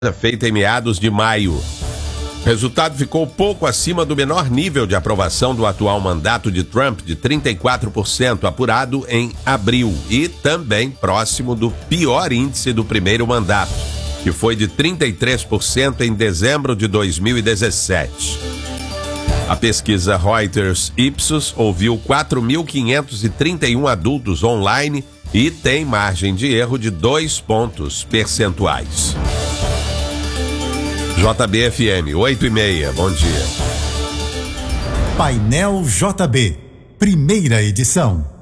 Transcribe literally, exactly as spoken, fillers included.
feita em meados de maio. O resultado ficou pouco acima do menor nível de aprovação do atual mandato de Trump, de trinta e quatro por cento, apurado em abril, e também próximo do pior índice do primeiro mandato, que foi de trinta e três por cento em dezembro de dois mil e dezessete. A pesquisa Reuters Ipsos ouviu quatro mil quinhentos e trinta e um adultos online e tem margem de erro de dois pontos percentuais. J B F M, oito e meia, bom dia. Painel J B, primeira edição.